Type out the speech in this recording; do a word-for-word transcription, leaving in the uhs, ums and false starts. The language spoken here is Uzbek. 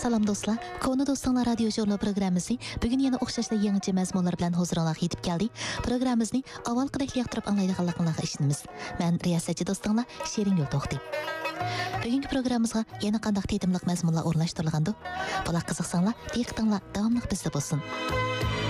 Salam dostlar, Konu Dostlar Radio Jurnal programmasi bugün yana o'xshashli yangicha mazmunlar bilan huzuringizga yetib keldi. Programmamizni avvalgidek yoqtirib anglaydiganligingizga ishonamiz. Men riyosatchi do'stlar Shirin Yo'lto'xti. Bugungi programmamizga yana qanday tetimliq mazmunlar o'rnashtirilgandi? Bular qiziqsanglar, diqqatinglar davomli bizda bo'lsin.